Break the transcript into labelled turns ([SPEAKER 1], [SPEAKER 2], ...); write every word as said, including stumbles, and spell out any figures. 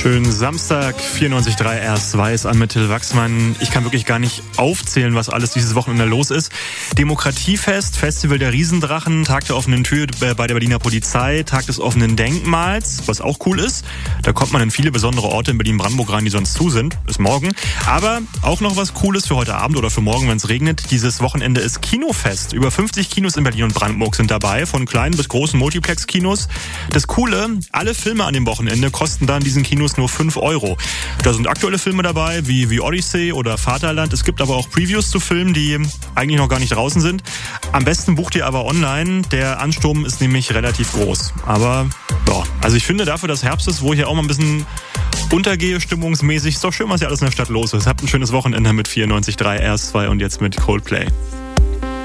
[SPEAKER 1] Schönen Samstag, vierundneunzig Komma drei R zwei ist an mit Till Wachsmann. Ich kann wirklich gar nicht aufzählen, was alles dieses Wochenende los ist. Demokratiefest, Festival der Riesendrachen, Tag der offenen Tür bei der Berliner Polizei, Tag des offenen Denkmals, was auch cool ist. Da kommt man in viele besondere Orte in Berlin-Brandenburg rein, die sonst zu sind. Ist morgen. Aber auch noch was Cooles für heute Abend oder für morgen, wenn es regnet. Dieses Wochenende ist Kinofest. Über fünfzig Kinos in Berlin und Brandenburg sind dabei, von kleinen bis großen Multiplex-Kinos. Das Coole, alle Filme an dem Wochenende kosten dann in diesen Kinos nur fünf Euro. Da sind aktuelle Filme dabei, wie, wie Odyssey oder Vaterland. Es gibt aber auch Previews zu Filmen, die eigentlich noch gar nicht draußen sind. Am besten bucht ihr aber online. Der Ansturm ist nämlich relativ groß. Aber, ja, also ich finde dafür, dass Herbst ist, wo ich ja auch mal ein bisschen untergehe, stimmungsmäßig, ist doch schön, was hier alles in der Stadt los ist. Habt ein schönes Wochenende mit vierundneunzig Komma drei R zwei und jetzt mit Coldplay.